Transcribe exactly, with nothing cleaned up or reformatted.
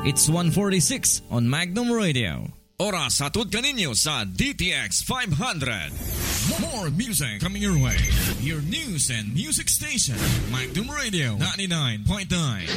It's one forty-six on Magnum Radio. Oras hatod kaninyo sa D T X five hundred. More music coming your way. Your news and music station, Magnum Radio ninety-nine point nine.